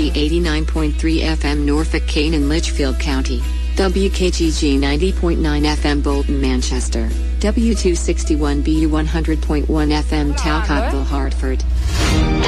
WKGG 89.3 FM Norfolk, Canaan, Litchfield County. WKGG 90.9 FM Bolton, Manchester. W261BU 100.1 FM Talcottville, Hartford.